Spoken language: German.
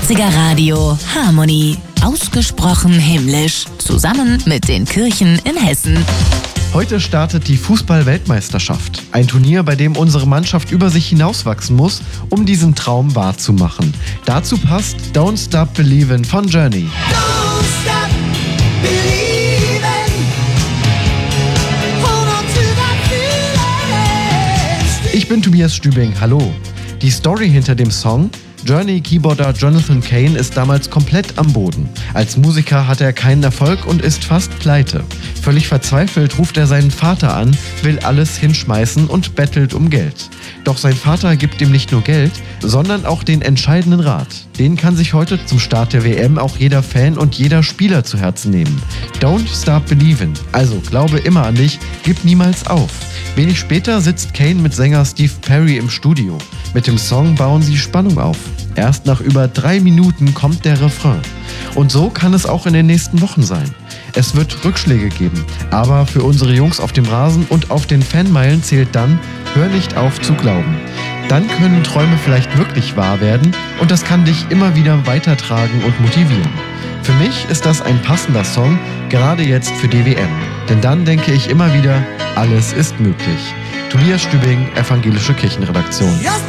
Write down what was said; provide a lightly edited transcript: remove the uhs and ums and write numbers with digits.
80er Radio Harmony. Ausgesprochen himmlisch. Zusammen mit den Kirchen in Hessen. Heute startet die Fußball-Weltmeisterschaft. Ein Turnier, bei dem unsere Mannschaft über sich hinauswachsen muss, um diesen Traum wahrzumachen. Dazu passt Don't Stop Believin' von Journey. Don't stop believing. Hold on to that feeling. Ich bin Tobias Stübing, hallo. Die Story hinter dem Song: Journey-Keyboarder Jonathan Cain ist damals komplett am Boden. Als Musiker hat er keinen Erfolg und ist fast pleite. Völlig verzweifelt ruft er seinen Vater an, will alles hinschmeißen und bettelt um Geld. Doch sein Vater gibt ihm nicht nur Geld, sondern auch den entscheidenden Rat. Den kann sich heute zum Start der WM auch jeder Fan und jeder Spieler zu Herzen nehmen. Don't stop believing. Also glaube immer an dich, gib niemals auf. Wenig später sitzt Cain mit Sänger Steve Perry im Studio. Mit dem Song bauen sie Spannung auf. Erst nach über 3 Minuten kommt der Refrain. Und so kann es auch in den nächsten Wochen sein. Es wird Rückschläge geben, aber für unsere Jungs auf dem Rasen und auf den Fanmeilen zählt dann: Hör nicht auf zu glauben. Dann können Träume vielleicht wirklich wahr werden und das kann dich immer wieder weitertragen und motivieren. Für mich ist das ein passender Song, gerade jetzt für die WM. Denn dann denke ich immer wieder, alles ist möglich. Tobias Stübing, Evangelische Kirchenredaktion.